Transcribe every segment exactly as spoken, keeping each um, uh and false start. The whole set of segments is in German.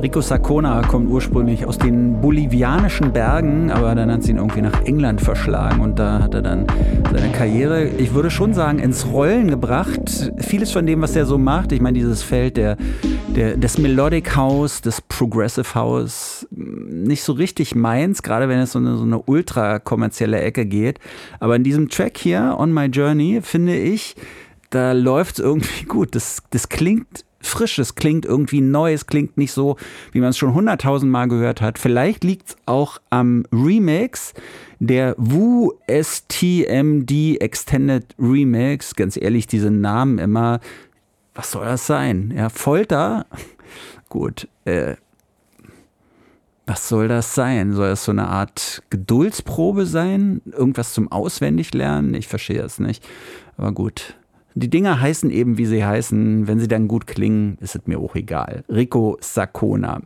Rico Sacona kommt ursprünglich aus den bolivianischen Bergen, aber dann hat sie ihn irgendwie nach England verschlagen und da hat er dann seine Karriere, ich würde schon sagen, ins Rollen gebracht. Vieles von dem, was er so macht, ich meine, dieses Feld der, der, des Melodic House, des Progressive House, nicht so richtig meins, gerade wenn es so eine, so eine ultra kommerzielle Ecke geht. Aber in diesem Track hier, On My Journey, finde ich, da läuft es irgendwie gut. Das, das klingt frisch, es klingt irgendwie neu, es klingt nicht so, wie man es schon hunderttausend Mal gehört hat. Vielleicht liegt es auch am Remix, der Wu S T M D Extended Remix. Ganz ehrlich, diese Namen immer, was soll das sein? Ja, Folter? Gut, äh, was soll das sein? Soll das so eine Art Geduldsprobe sein? Irgendwas zum Auswendiglernen? Ich verstehe es nicht, aber gut. Die Dinger heißen eben, wie sie heißen. Wenn sie dann gut klingen, ist es mir auch egal. Rico Sacona.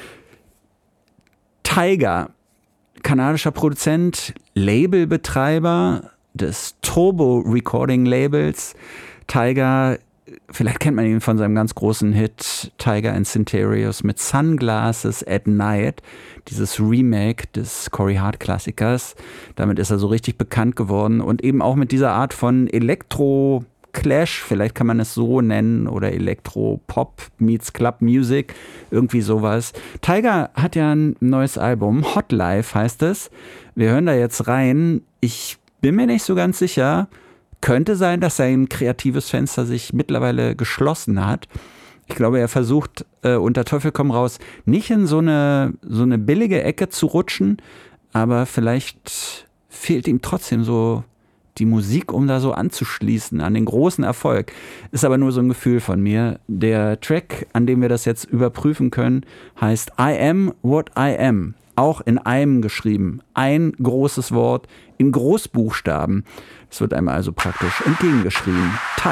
Tiger, kanadischer Produzent, Labelbetreiber des Turbo Recording Labels. Tiger, vielleicht kennt man ihn von seinem ganz großen Hit Tiger and Centurios mit Sunglasses at Night. Dieses Remake des Corey Hart Klassikers. Damit ist er so richtig bekannt geworden. Und eben auch mit dieser Art von Elektro- Clash, vielleicht kann man es so nennen, oder Elektro-Pop meets Club Music, irgendwie sowas. Tiger hat ja ein neues Album, Hot Life heißt es. Wir hören da jetzt rein. Ich bin mir nicht so ganz sicher. Könnte sein, dass sein kreatives Fenster sich mittlerweile geschlossen hat. Ich glaube, er versucht, äh, unter Teufel komm raus, nicht in so eine, so eine billige Ecke zu rutschen, aber vielleicht fehlt ihm trotzdem so die Musik, um da so anzuschließen an den großen Erfolg. Ist aber nur so ein Gefühl von mir. Der Track, an dem wir das jetzt überprüfen können, heißt I Am What I Am. Auch in einem geschrieben. Ein großes Wort in Großbuchstaben. Es wird einem also praktisch entgegengeschrieben.